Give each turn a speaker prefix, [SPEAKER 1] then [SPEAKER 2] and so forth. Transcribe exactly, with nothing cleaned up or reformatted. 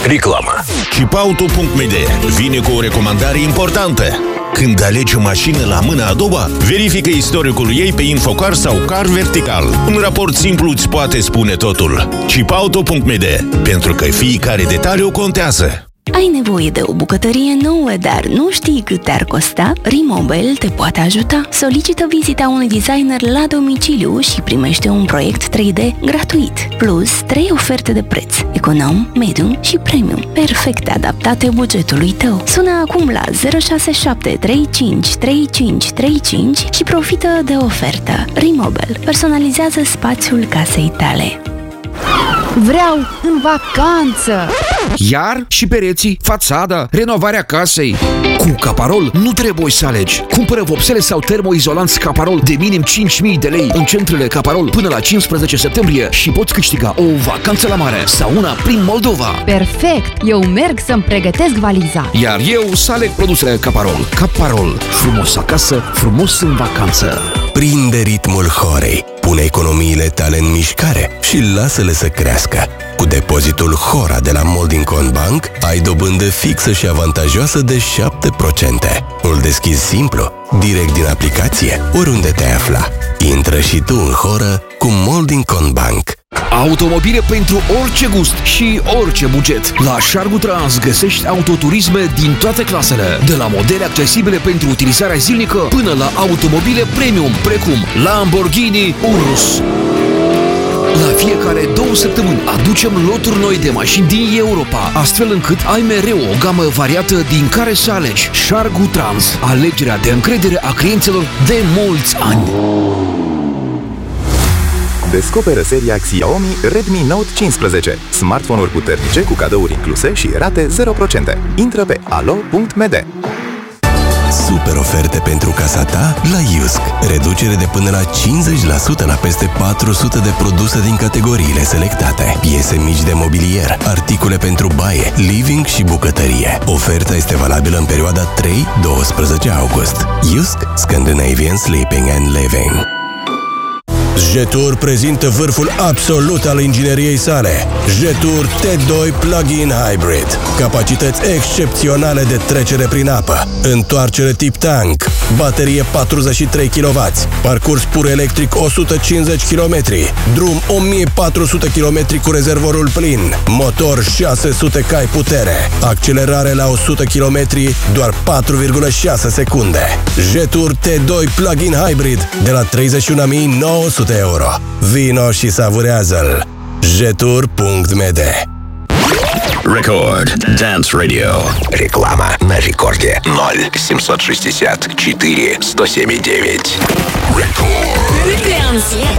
[SPEAKER 1] Reclamă.
[SPEAKER 2] Chipauto punct m d vine cu o recomandare importantă. Când alegi o mașină la mâna a doua, verifică istoricul ei pe Infocar sau Car Vertical. Un raport simplu îți poate spune totul. Chipauto punct m d, pentru că fiecare detaliu contează.
[SPEAKER 3] Ai nevoie de o bucătărie nouă, dar nu știi cât te-ar costa? Remobile te poate ajuta. Solicită vizita unui designer la domiciliu și primește un proiect trei D gratuit, plus trei oferte de preț: econom, medium și premium, perfect adaptate bugetului tău. Sună acum la zero șase șapte trei cinci trei cinci trei cinci și profită de ofertă. Remobile personalizează spațiul casei tale.
[SPEAKER 4] Vreau în vacanță!
[SPEAKER 5] Iar și pereții, fațada, renovarea casei. Cu Caparol nu trebuie să alegi. Cumpără vopsele sau termoizolanți Caparol de minim cinci mii de lei în centrele Caparol până la cincisprezece septembrie și poți câștiga o vacanță la mare sau una prin Moldova.
[SPEAKER 4] Perfect! Eu merg să-mi pregătesc valiza.
[SPEAKER 5] Iar eu să aleg produsele Caparol. Caparol. Frumos acasă, frumos în vacanță.
[SPEAKER 1] Prinde ritmul Horei. Pune economiile tale în mișcare și lasă-le să crească. Cu depozitul Hora de la Moldingcon Bank ai dobândă fixă și avantajoasă de șapte la sută. Îl deschizi simplu, direct din aplicație, oriunde te afla. Intră și tu în Hora cu Moldingcon Bank.
[SPEAKER 5] Automobile pentru orice gust și orice buget. La Șargu Trans găsești autoturisme din toate clasele, de la modele accesibile pentru utilizarea zilnică până la automobile premium, precum Lamborghini Urus. La fiecare două săptămâni aducem loturi noi de mașini din Europa, astfel încât ai mereu o gamă variată din care să alegi. Șargu Trans, alegerea de încredere a clienților de mulți ani.
[SPEAKER 6] Descoperă seria Xiaomi Redmi Note cincisprezece. Smartphone-uri puternice cu cadouri incluse și rate zero la sută. Intră pe alo punct m d.
[SPEAKER 1] Super oferte pentru casa ta la Iusc. Reducere de până la cincizeci la sută la peste patru sute de produse din categoriile selectate. Piese mici de mobilier, articole pentru baie, living și bucătărie. Oferta este valabilă în perioada trei - doisprezece august. Iusc, Scandinavian Sleeping and Living. Jetur prezintă vârful absolut al ingineriei sale. Jetur T doi Plug-in Hybrid. Capacități excepționale de trecere prin apă. Întoarcere tip tank. Baterie patruzeci și trei kilowați. Parcurs pur electric o sută cincizeci de kilometri. Drum o mie patru sute de kilometri cu rezervorul plin. Motor șase sute cai putere. Accelerare la o sută de kilometri, doar patru virgulă șase secunde. Jetur T doi Plug-in Hybrid de la treizeci și unu mii nouă sute euro. Vino și savurează-l. jetur punct m d.
[SPEAKER 7] Record Dance Radio.
[SPEAKER 1] Реклама на рекорде ноль семьсот шестьдесят четыре сто семь девять.
[SPEAKER 7] Record.